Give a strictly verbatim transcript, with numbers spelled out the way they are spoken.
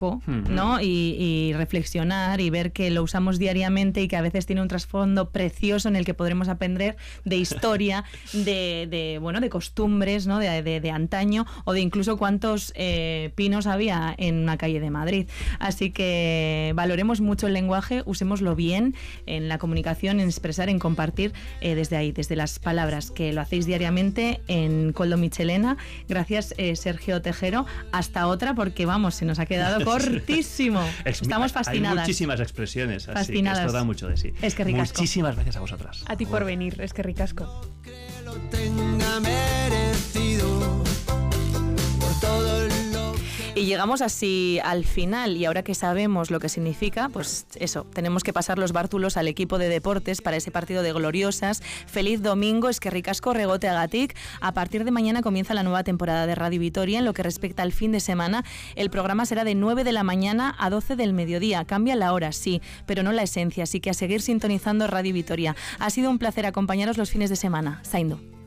¿no? Y, y reflexionar y ver que lo usamos diariamente y que a veces tiene un trasfondo precioso en el que podremos aprender de historia, de, de bueno, de costumbres, ¿no? de, de, de antaño, o de incluso cuántos eh, pinos había en una calle de Madrid. Así que valoremos mucho el lenguaje, usémoslo bien en la comunicación, en expresar, en compartir eh, desde ahí, desde las palabras, que lo hacéis diariamente en Koldo Michelena. Gracias, eh, Sergio Tejero. Hasta otra, porque vamos, se nos ha quedado cortísimo. Estamos fascinadas. Hay muchísimas expresiones, así fascinadas. Que esto da mucho de sí. Es que ricasco. Muchísimas gracias a vosotras. A ti por venir, es que ricasco. Que lo tenga merecido por todo lo Y llegamos así al final, y ahora que sabemos lo que significa, pues eso, tenemos que pasar los bártulos al equipo de deportes para ese partido de gloriosas. Feliz domingo, es que ricasco, regote agatik. A partir de mañana comienza la nueva temporada de Radio Vitoria. En lo que respecta al fin de semana, el programa será de nueve de la mañana a doce del mediodía. Cambia la hora, sí, pero no la esencia, así que a seguir sintonizando Radio Vitoria. Ha sido un placer acompañaros los fines de semana. Zaindu.